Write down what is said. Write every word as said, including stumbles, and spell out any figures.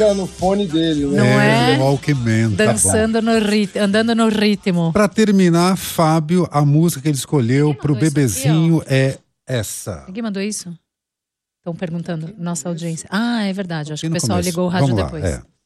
no fone dele, né? Não é? É, Walkman, tá bom. Dançando no ritmo, andando no ritmo. Pra terminar, Fábio, a música que ele escolheu Quem pro mandou isso bebezinho é essa. Ninguém mandou isso? Estão perguntando, nossa audiência. Ah, é verdade, acho que o no pessoal começo. ligou o rádio Vamos lá, depois. é.